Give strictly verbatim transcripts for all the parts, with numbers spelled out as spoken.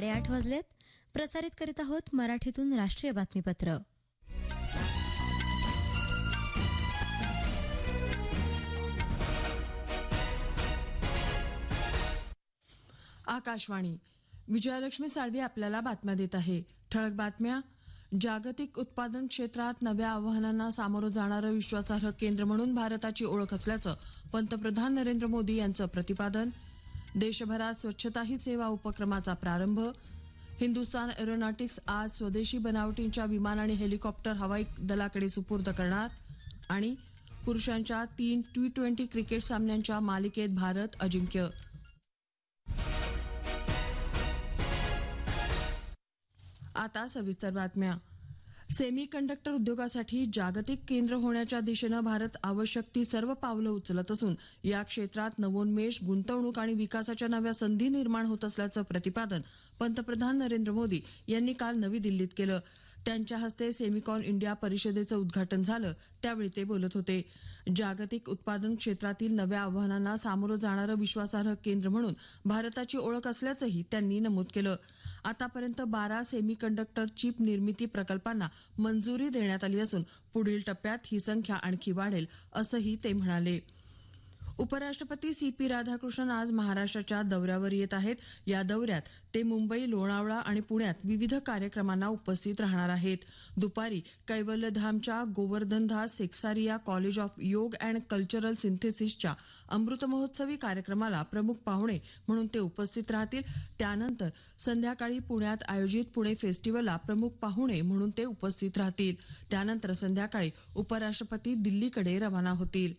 साडेआठ वाजलेत. प्रसारित करीत आहोत मराठीतून राष्ट्रीय बातमीपत्र. आकाशवाणी. विजयलक्ष्मी साळवी आपल्याला बातम्या देत आहे. ठळक बातम्या. जागतिक उत्पादन क्षेत्रात नव्या आव्हानांना सामोरं जाणारं विश्वासार्ह केंद्र म्हणून भारताची ओळख असल्याचं पंतप्रधान नरेंद्र मोदी यांचं प्रतिपादन. देशभरात स्वच्छता ही सेवा उपक्रमाचा प्रारंभ. हिंदुस्थान एरोनॉटिक्स आज स्वदेशी बनावटींच्या विमान आणि हेलिकॉप्टर हवाई दलाकडे सुपूर्द करणार. आणि पुरुषांच्या तीन टी ट्वेंटी क्रिकेट सामन्यांच्या मालिकेत भारत अजिंक्य. आता सविस्तर बातम्या. सेमी कंडक्टर उद्योगासाठी जागतिक केंद्र होण्याच्या दिशेनं भारत आवश्यक ती सर्व पावलं उचलत असून या क्षेत्रात नवोन्मेष, गुंतवणूक आणि विकासाच्या नव्या संधी निर्माण होत असल्याचं प्रतिपादन पंतप्रधान नरेंद्र मोदी यांनी काल नवी दिल्लीत केलं. त्यांच्या हस्ते सेमिकॉन इंडिया परिषदेचं उद्घाटन झालं त्यावेळी ते बोलत होते. जागतिक उत्पादन क्षेत्रातील नव्या आव्हानांना सामोरं जाणारं विश्वासार्ह केंद्र म्हणून भारताची ओळख असल्याचंही त्यांनी नमूद केलं. आतापर्यंत बारा सेमीकंडक्टर चिप निर्मिती प्रकल्पांना मंजुरी देण्यात आली असून पुढील टप्प्यात ही संख्या आणखी वाढेल असंही ते म्हणाले. उपराष्ट्रपती सी पी राधाकृष्णन आज महाराष्ट्राच्या दौऱ्यावर येत आहेत. या दौऱ्यात ते मुंबई, लोणावळा आणि पुण्यात विविध कार्यक्रमांना उपस्थित राहणार आहेत. दुपारी कैवल्यधामच्या गोवर्धनदास सेक्सारिया कॉलेज ऑफ योग अँड कल्चरल सिंथेसिसच्या अमृतमहोत्सवी कार्यक्रमाला प्रमुख पाहुणे म्हणून ते उपस्थित राहतील. त्यानंतर संध्याकाळी पुण्यात आयोजित पुणे फेस्टिव्हलला प्रमुख पाहुणे म्हणून ते उपस्थित राहतील. त्यानंतर संध्याकाळी उपराष्ट्रपती दिल्लीकडे रवाना होतील.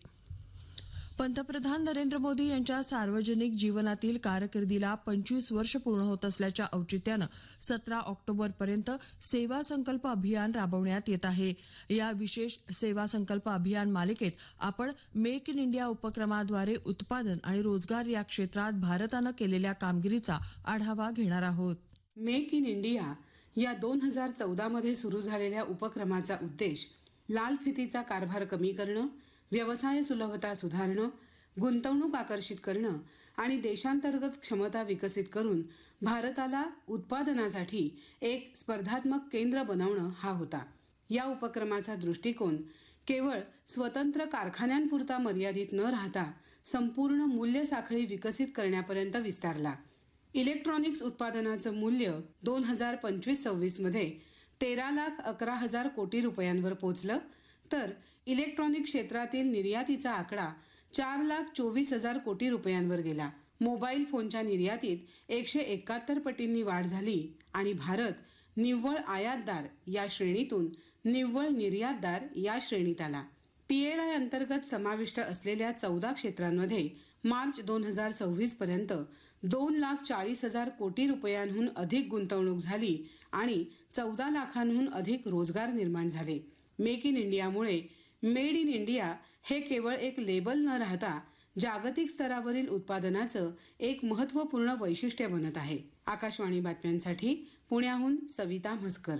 पंतप्रधान नरेंद्र मोदी यांच्या सार्वजनिक जीवनातील कारकिर्दीला पंचवीस वर्ष पूर्ण होत असल्याच्या औचित्यानं सतरा ऑक्टोबरपर्यंत सेवा संकल्प अभियान राबवण्यात येत आहे. या विशेष सेवा संकल्प अभियान मालिकेत आपण मेक इन इंडिया उपक्रमाद्वारे उत्पादन आणि रोजगार या क्षेत्रात भारतानं केलेल्या कामगिरीचा आढावा घेणार आहोत. मेक इन इंडिया या दोन हजार चौदा मध्ये सुरू झालेल्या उपक्रमाचा उद्देश लाल फितीचा कारभार कमी करणं, व्यवसाय सुलभता सुधारणं, गुंतवणूक आकर्षित करणं आणि देशांतर्गत क्षमता विकसित करून भारताला उत्पादनासाठी एक स्पर्धात्मक केंद्र बनवणं हा होता. या उपक्रमाचा दृष्टिकोन केवळ स्वतंत्र कारखान्यांपुरता मर्यादित न राहता संपूर्ण मूल्य साखळी विकसित करण्यापर्यंत विस्तारला. इलेक्ट्रॉनिक्स उत्पादनाचं मूल्य दोन हजार पंचवीस सव्वीस मध्ये तेरा लाख अकरा हजार कोटी रुपयांवर पोहोचलं, तर इलेक्ट्रॉनिक क्षेत्रातील निर्यातीचा आकडा चार लाख चोवीस हजार कोटी रुपयांवर गेला. मोबाईल फोनच्या निर्यातीत एकशे एकाहत्तर पटींनी वाढ झाली आणि भारत निव्वळ आयातदार या श्रेणीतून निव्वळ निर्यातदार या श्रेणीत आला. पीएलआय अंतर्गत समाविष्ट असलेल्या चौदा क्षेत्रांमध्ये मार्च दोन हजार सव्वीस पर्यंत दोन लाख चाळीस हजार कोटी रुपयांहून अधिक गुंतवणूक झाली आणि चौदा लाखांहून अधिक रोजगार निर्माण झाले. मेक इन इंडियामुळे मेड इन इंडिया हे केवळ एक लेबल न राहता जागतिक स्तरावरील उत्पादनाचं एक महत्त्वपूर्ण वैशिष्ट्य बनत आहे. आकाशवाणी बातम्यांसाठी पुण्याहून सविता म्हसकर.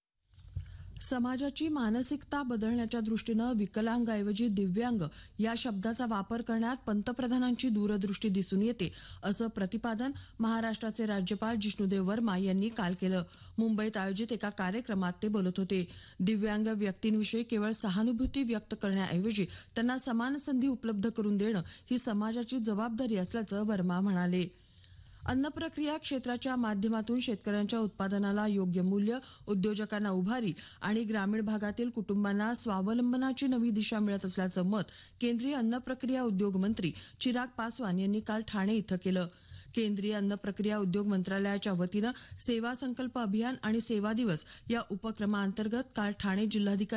समाजाची मानसिकता बदलण्याच्या दृष्टीनं विकलांगऐवजी दिव्यांग या शब्दाचा वापर करण्यात पंतप्रधानांची दूरदृष्टी दिसून येते असं प्रतिपादन महाराष्ट्राचे राज्यपाल जिष्णुदेव वर्मा यांनी काल केलं. मुंबईत आयोजित एका कार्यक्रमात ते बोलत होते. दिव्यांग व्यक्तींविषयी केवळ सहानुभूती व्यक्त करण्याऐवजी त्यांना समान संधी उपलब्ध करून देणं ही समाजाची जबाबदारी असल्याचं वर्मा म्हणाले. अन्न प्रक्रिया क्षेत्राच्या माध्यमातून शेतकऱ्यांच्या उत्पादनाला योग्य मूल्य, उद्योजकांना उभारी आणि ग्रामीण भागातील कुटुंबांना स्वावलंबनाची नवी दिशा मिळत असल्याचं मत केंद्रीय अन्न प्रक्रिया उद्योग मंत्री चिराग पासवान यांनी काल ठाणे इथं केलं. केंद्रीय अन्न प्रक्रिया उद्योग मंत्रालयाच्या वतीनं सेवा संकल्प अभियान आणि सेवा दिवस या उपक्रमाअंतर्गत काल ठाणे जिल्हाधिकारी